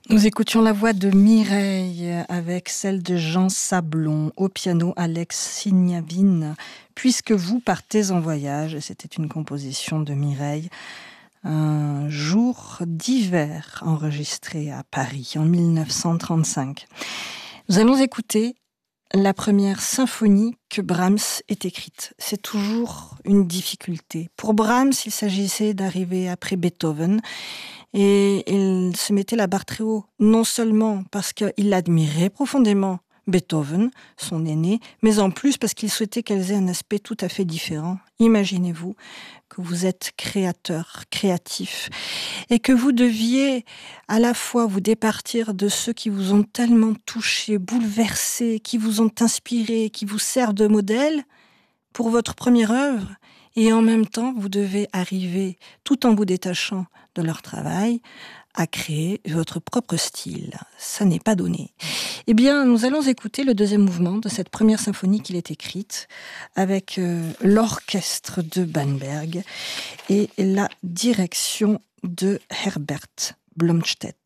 Nous écoutions la voix de Mireille avec celle de Jean Sablon, au piano Alex Signavine, Puisque vous partez en voyage. C'était une composition de Mireille, un jour d'hiver enregistré à Paris en 1935. Nous allons écouter la première symphonie que Brahms ait écrite. C'est toujours une difficulté. Pour Brahms, il s'agissait d'arriver après Beethoven. Et il se mettait la barre très haut, non seulement parce qu'il admirait profondément Beethoven, son aîné, mais en plus parce qu'il souhaitait qu'elles aient un aspect tout à fait différent. Imaginez-vous que vous êtes créateur, créatif, et que vous deviez à la fois vous départir de ceux qui vous ont tellement touché, bouleversé, qui vous ont inspiré, qui vous servent de modèle pour votre première œuvre, et en même temps, vous devez arriver, tout en vous détachant de leur travail, à créer votre propre style. Ça n'est pas donné. Eh bien, nous allons écouter le deuxième mouvement de cette première symphonie qu'il ait écrite, avec l'orchestre de Bamberg et la direction de Herbert Blomstedt.